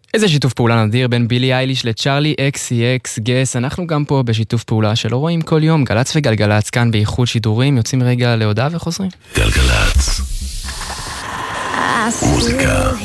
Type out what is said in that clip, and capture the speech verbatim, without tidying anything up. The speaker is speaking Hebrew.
איזה שיתוף פעולה נדיר בין בילי אייליש לצ'ארלי אקס סי אקס גס. אנחנו גם פה בשיתוף פעולה שלא רואים כל יום. גלץ וגלגלץ כאן באיחוד שידורים. יוצאים רגע להודעה וחוזרים. גלגלץ. מוזיקה